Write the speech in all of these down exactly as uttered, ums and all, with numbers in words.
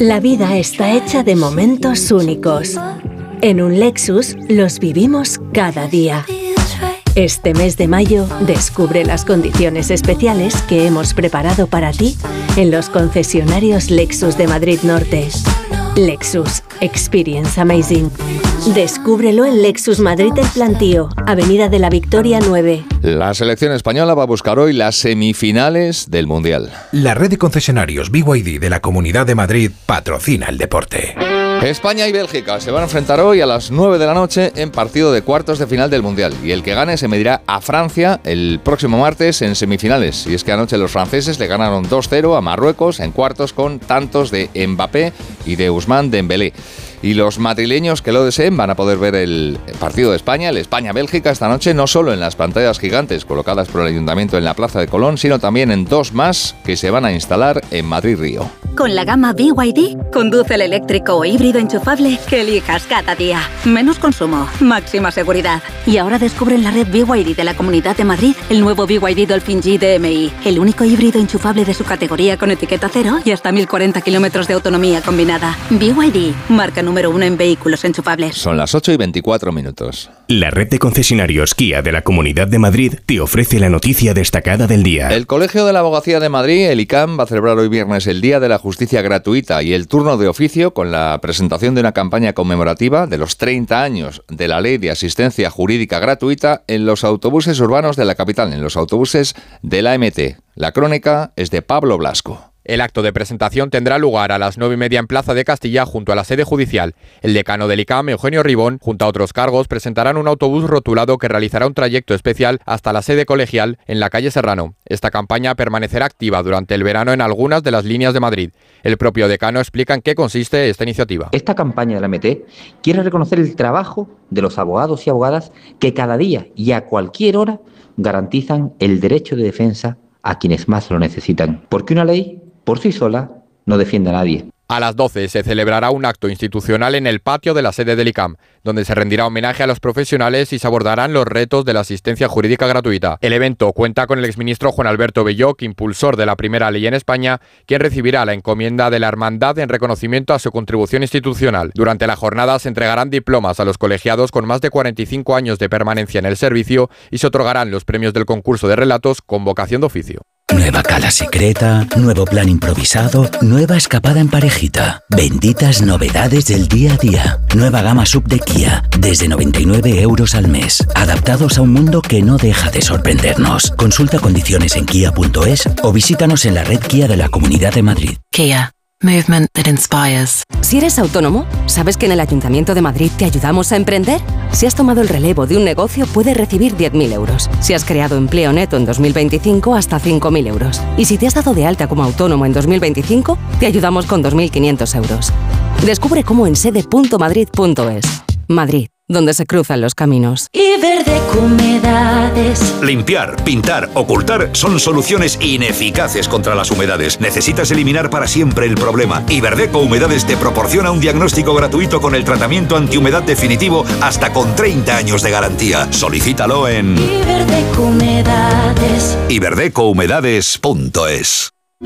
La vida está hecha de momentos únicos. En un Lexus los vivimos cada día. Este mes de mayo, descubre las condiciones especiales que hemos preparado para ti en los concesionarios Lexus de Madrid Norte. Lexus. Experience Amazing. Descúbrelo en Lexus Madrid El Plantío, Avenida de la Victoria nueve. La selección española va a buscar hoy las semifinales del Mundial. La red de concesionarios B Y D de la Comunidad de Madrid patrocina el deporte. España y Bélgica se van a enfrentar hoy a las nueve de la noche en partido de cuartos de final del Mundial. Y el que gane se medirá a Francia el próximo martes en semifinales. Y es que anoche los franceses le ganaron dos cero a Marruecos en cuartos con tantos de Mbappé y de Ousmane Dembélé. Y los madrileños que lo deseen van a poder ver el partido de España, el España-Bélgica, esta noche, no solo en las pantallas gigantes colocadas por el Ayuntamiento en la Plaza de Colón, sino también en dos más que se van a instalar en Madrid-Río. Con la gama B Y D, conduce el eléctrico o híbrido enchufable que elijas cada día. Menos consumo, máxima seguridad. Y ahora descubre en la red B Y D de la Comunidad de Madrid el nuevo B Y D Dolphin G D M I, el único híbrido enchufable de su categoría con etiqueta cero y hasta mil cuarenta kilómetros de autonomía combinada. B Y D, marca número uno en vehículos enchufables. Son las ocho y veinticuatro minutos. La red de concesionarios Kia de la Comunidad de Madrid te ofrece la noticia destacada del día. El Colegio de la Abogacía de Madrid, el I C A M, va a celebrar hoy viernes el Día de la Justicia Gratuita y el turno de oficio con la presentación de una campaña conmemorativa de los treinta años de la Ley de Asistencia Jurídica Gratuita en los autobuses urbanos de la capital, en los autobuses de la A M T. La crónica es de Pablo Blasco. El acto de presentación tendrá lugar a las nueve y media en Plaza de Castilla, junto a la sede judicial. El decano del I C A M, Eugenio Ribón, junto a otros cargos, presentarán un autobús rotulado que realizará un trayecto especial hasta la sede colegial en la calle Serrano. Esta campaña permanecerá activa durante el verano en algunas de las líneas de Madrid. El propio decano explica en qué consiste esta iniciativa. Esta campaña de la A M T quiere reconocer el trabajo de los abogados y abogadas que cada día y a cualquier hora garantizan el derecho de defensa a quienes más lo necesitan. Porque una ley por sí sola no defiende a nadie. A las doce se celebrará un acto institucional en el patio de la sede del I C A M, donde se rendirá homenaje a los profesionales y se abordarán los retos de la asistencia jurídica gratuita. El evento cuenta con el exministro Juan Alberto Belloc, impulsor de la primera ley en España, quien recibirá la encomienda de la Hermandad en reconocimiento a su contribución institucional. Durante la jornada se entregarán diplomas a los colegiados con más de cuarenta y cinco años de permanencia en el servicio y se otorgarán los premios del concurso de relatos con vocación de oficio. Nueva cala secreta, nuevo plan improvisado, nueva escapada en parejita. Benditas novedades del día a día. Nueva gama sub de Kia, desde noventa y nueve euros al mes. Adaptados a un mundo que no deja de sorprendernos. Consulta condiciones en kia punto es o visítanos en la red Kia de la Comunidad de Madrid. Kia. Movement that inspires. Si eres autónomo, ¿sabes que en el Ayuntamiento de Madrid te ayudamos a emprender? Si has tomado el relevo de un negocio, puedes recibir diez mil euros. Si has creado empleo neto en dos mil veinticinco, hasta cinco mil euros. Y si te has dado de alta como autónomo en dos mil veinticinco, te ayudamos con dos mil quinientos euros. Descubre cómo en sede punto madrid punto es. Madrid, donde se cruzan los caminos. Iberdeco Humedades. Limpiar, pintar, ocultar son soluciones ineficaces contra las humedades. Necesitas eliminar para siempre el problema. Iberdeco Humedades te proporciona un diagnóstico gratuito con el tratamiento antihumedad definitivo hasta con treinta años de garantía. Solicítalo en Iberdeco Humedades. iberdeco humedades punto es.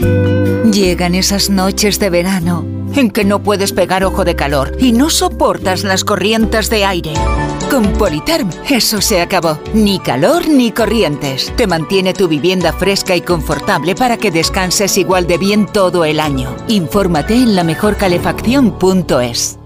Llegan esas noches de verano en que no puedes pegar ojo de calor y no soportas las corrientes de aire. Con Politerm eso se acabó. Ni calor ni corrientes. Te mantiene tu vivienda fresca y confortable para que descanses igual de bien todo el año. Infórmate en la mejor calefacción punto es.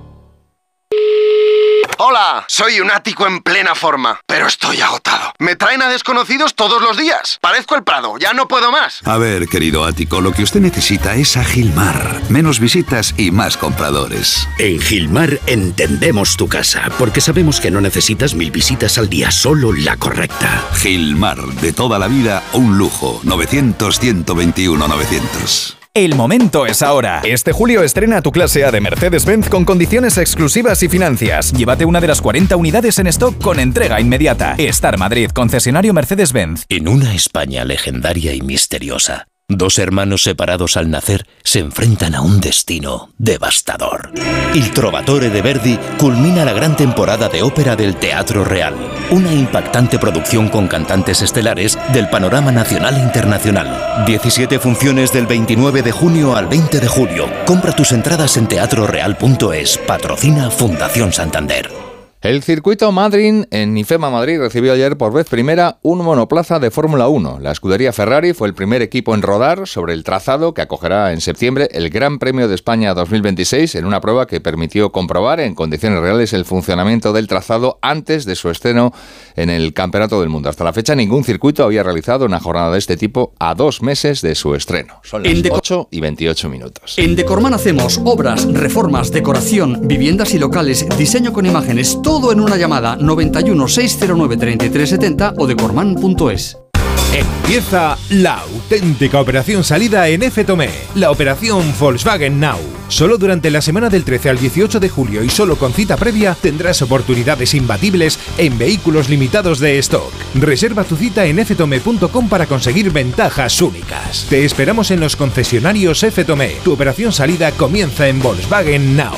Hola, soy un ático en plena forma, pero estoy agotado. Me traen a desconocidos todos los días. Parezco el Prado, ya no puedo más. A ver, querido ático, lo que usted necesita es a Gilmar. Menos visitas y más compradores. En Gilmar entendemos tu casa, porque sabemos que no necesitas mil visitas al día, solo la correcta. Gilmar, de toda la vida, un lujo. novecientos, ciento veintiuno, novecientos. El momento es ahora. Este julio estrena tu clase A de Mercedes-Benz con condiciones exclusivas y financias. Llévate una de las cuarenta unidades en stock con entrega inmediata. Star Madrid, concesionario Mercedes-Benz. En una España legendaria y misteriosa, Dos hermanos separados al nacer se enfrentan a un destino devastador. Il Trovatore de Verdi culmina la gran temporada de ópera del Teatro Real, una impactante producción con cantantes estelares del panorama nacional e internacional. diecisiete funciones del veintinueve de junio al veinte de julio. Compra tus entradas en teatro real punto es. Patrocina Fundación Santander. El circuito Madrid en IFEMA Madrid recibió ayer por vez primera un monoplaza de Fórmula uno. La escudería Ferrari fue el primer equipo en rodar sobre el trazado que acogerá en septiembre el Gran Premio de España dos mil veintiséis en una prueba que permitió comprobar en condiciones reales el funcionamiento del trazado antes de su estreno en el Campeonato del Mundo. Hasta la fecha ningún circuito había realizado una jornada de este tipo a dos meses de su estreno. Son las ocho y veintiocho minutos. En Decorman hacemos obras, reformas, decoración, viviendas y locales, diseño con imágenes, todo en una llamada noventa y uno, seiscientos nueve, treinta y tres setenta o decorman punto es. Empieza la auténtica operación salida en F Tomé, la operación Volkswagen Now. Solo durante la semana del trece al dieciocho de julio y solo con cita previa tendrás oportunidades imbatibles en vehículos limitados de stock. Reserva tu cita en f tome punto com para conseguir ventajas únicas. Te esperamos en los concesionarios F Tomé. Tu operación salida comienza en Volkswagen Now.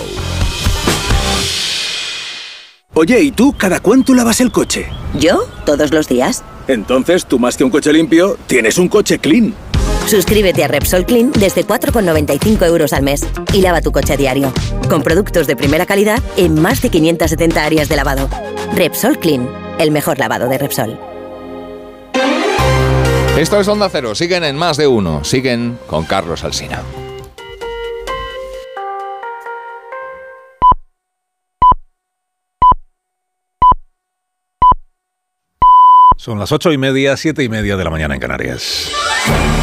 Oye, ¿y tú cada cuánto lavas el coche? ¿Yo? Todos los días. Entonces, tú más que un coche limpio, tienes un coche clean. Suscríbete a Repsol Clean desde cuatro con noventa y cinco euros al mes y lava tu coche a diario. Con productos de primera calidad en más de quinientas setenta áreas de lavado. Repsol Clean, el mejor lavado de Repsol. Esto es Onda Cero. Siguen en Más de Uno. Siguen con Carlos Alsina. Son las ocho y media, siete y media de la mañana en Canarias.